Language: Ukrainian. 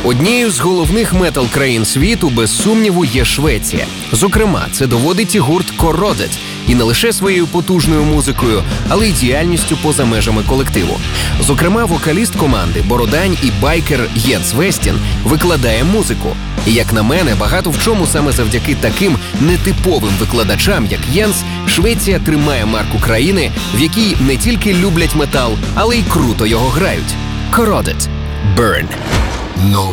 Однією з головних метал-країн світу, без сумніву, є Швеція. Зокрема, це доводить і гурт Corroded. І не лише своєю потужною музикою, але й діяльністю поза межами колективу. Зокрема, вокаліст команди, бородань і байкер Єнс Вестін викладає музику. І, як на мене, багато в чому саме завдяки таким нетиповим викладачам, як Єнс, Швеція тримає марку країни, в якій не тільки люблять метал, але й круто його грають. Corroded. Burn.